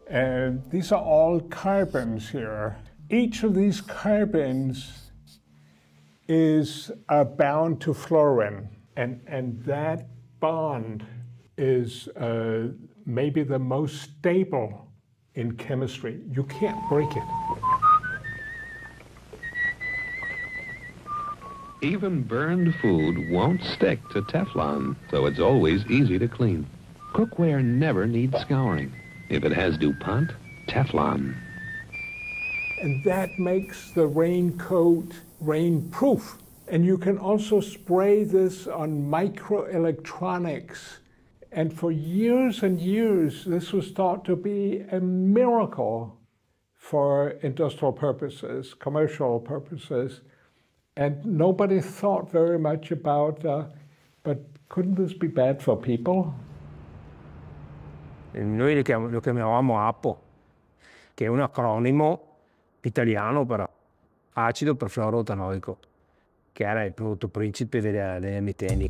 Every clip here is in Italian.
And these are all carbons here. Each of these carbons is bound to fluorine, and that bond is maybe the most stable in chemistry. You can't break it. Even burned food won't stick to Teflon, so it's always easy to clean. Cookware never needs scouring. If it has DuPont, Teflon. And that makes the raincoat rainproof. And you can also spray this on microelectronics. And for years and years, this was thought to be a miracle for industrial purposes, commercial purposes. And nobody thought very much about, but couldn't this be bad for people? Noi lo chiamavamo APO, che è un acronimo italiano per acido perfluorotanoico, che era il prodotto principe delle Miteni.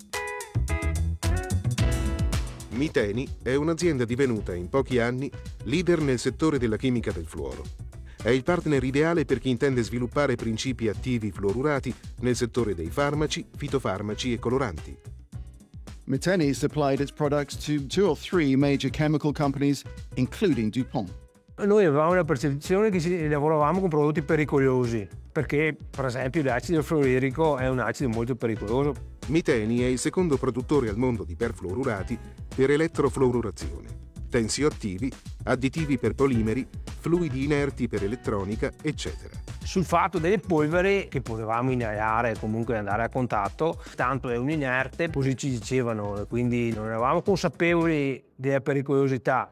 Miteni è un'azienda divenuta in pochi anni leader nel settore della chimica del fluoro. È il partner ideale per chi intende sviluppare principi attivi fluorurati nel settore dei farmaci, fitofarmaci e coloranti. Miteni supplied its products to 2 or 3 major chemical companies, including DuPont. Noi avevamo la percezione che lavoravamo con prodotti pericolosi, perché per esempio l'acido fluoririco è un acido molto pericoloso. Miteni è il secondo produttore al mondo di perfluorurati per elettrofluorurazione, tensioattivi, additivi per polimeri, fluidi inerti per elettronica, eccetera. Sul fatto delle polveri che potevamo inalare e comunque andare a contatto, tanto è un inerte, così ci dicevano, quindi non eravamo consapevoli della pericolosità.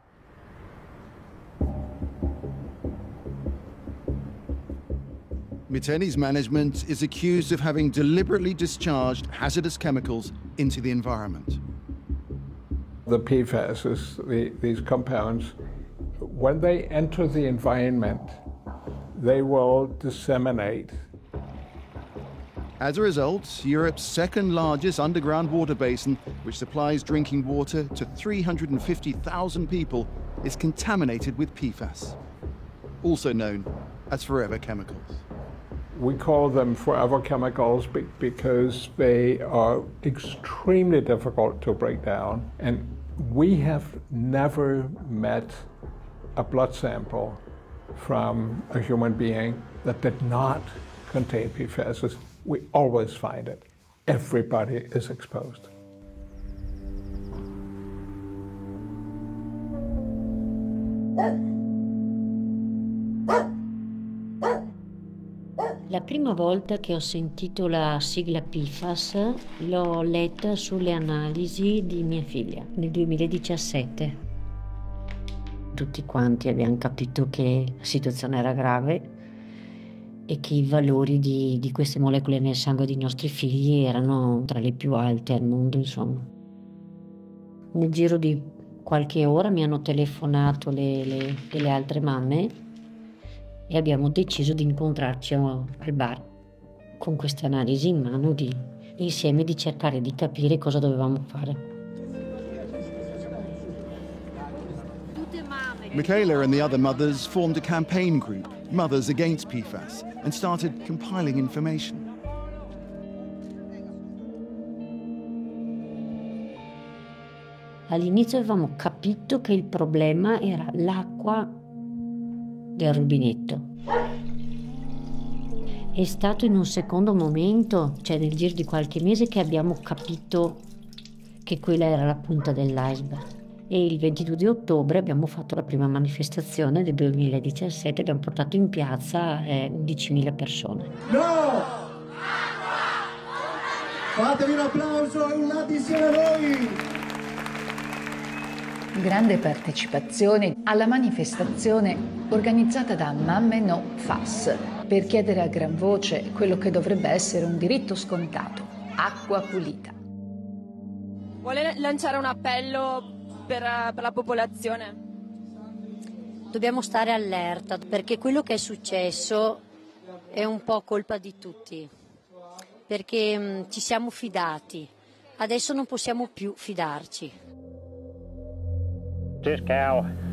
Miteni's management is accused of having deliberately discharged hazardous chemicals into the environment. The PFAS, these compounds, when they enter the environment, they will disseminate. As a result, Europe's second largest underground water basin, which supplies drinking water to 350,000 people, is contaminated with PFAS, also known as forever chemicals. We call them forever chemicals because they are extremely difficult to break down. And we have never met a blood sample from a human being that did not contain PFAS. We always find it. Everybody is exposed. La prima volta che ho sentito la sigla PFAS l'ho letta sulle analisi di mia figlia nel 2017. Tutti quanti abbiamo capito che la situazione era grave e che i valori di queste molecole nel sangue dei nostri figli erano tra le più alte al mondo, insomma. Nel giro di qualche ora mi hanno telefonato delle altre mamme e abbiamo deciso di incontrarci al bar con queste analisi in mano insieme di cercare di capire cosa dovevamo fare. Michaela and the other mothers formed a campaign group, Mothers Against PFAS, and started compiling information. All'inizio avevamo capito che il problema era l'acqua del rubinetto. È stato in un secondo momento, cioè nel giro di qualche mese, che abbiamo capito che quella era la punta dell'iceberg. E il 22 di ottobre abbiamo fatto la prima manifestazione del 2017, abbiamo portato in piazza 11.000 persone. No! Fatevi un applauso e urlate insieme a voi! Grande partecipazione alla manifestazione organizzata da Mamme No FAS per chiedere a gran voce quello che dovrebbe essere un diritto scontato: acqua pulita. Vuole lanciare un appello per la popolazione? Dobbiamo stare allerta perché quello che è successo è un po' colpa di tutti, perché ci siamo fidati, adesso non possiamo più fidarci. This cow